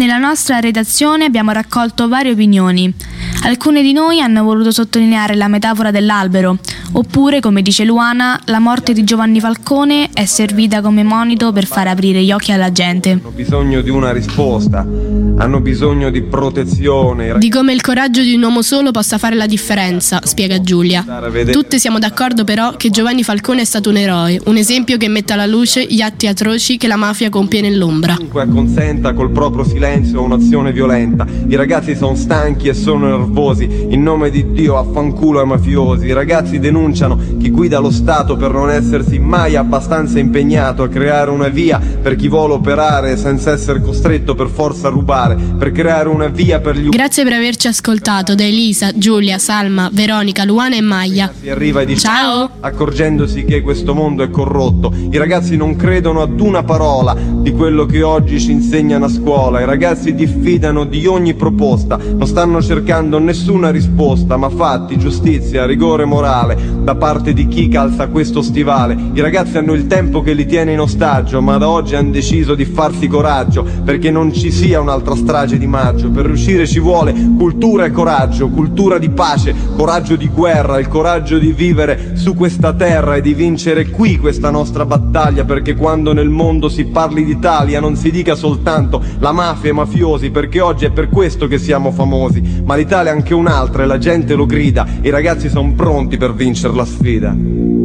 Nella nostra redazione abbiamo raccolto varie opinioni. Alcune di noi hanno voluto sottolineare la metafora dell'albero, oppure, come dice Luana, la morte di Giovanni Falcone è servita come monito per far aprire gli occhi alla gente. Hanno bisogno di una risposta, hanno bisogno di protezione. Di come il coraggio di un uomo solo possa fare la differenza, spiega Giulia. Tutte siamo d'accordo però che Giovanni Falcone è stato un eroe, un esempio che mette alla luce gli atti atroci che la mafia compie nell'ombra. Chiunque acconsenta col proprio silenzio un'azione violenta. I ragazzi sono stanchi e sono nervosi. In nome di Dio affanculo ai mafiosi. I ragazzi denunciano chi guida lo Stato per non essersi mai abbastanza impegnato a creare una via per chi vuole operare senza essere costretto per forza a rubare, per creare una via per gli Grazie per averci ascoltato, da Elisa, Giulia, Salma, Veronica, Luana e Maya. Si arriva e dice ciao, accorgendosi che questo mondo è corrotto. I ragazzi non credono ad una parola di quello che oggi ci insegnano a scuola. I ragazzi diffidano di ogni proposta, non stanno cercando nessuna risposta, ma fatti, giustizia, rigore morale da parte di chi calza questo stivale. I ragazzi hanno il tempo che li tiene in ostaggio, ma da oggi hanno deciso di farsi coraggio, perché non ci sia un'altra strage di maggio. Per riuscire ci vuole cultura e coraggio, cultura di pace, coraggio di guerra, il coraggio di vivere su questa terra e di vincere qui questa nostra battaglia, perché quando nel mondo si parli d'Italia non si dica soltanto la mafia e i mafiosi, perché oggi è per questo che siamo famosi, ma l'Italia è anche un'altra e la gente lo grida, i ragazzi sono pronti per vincere la sfida.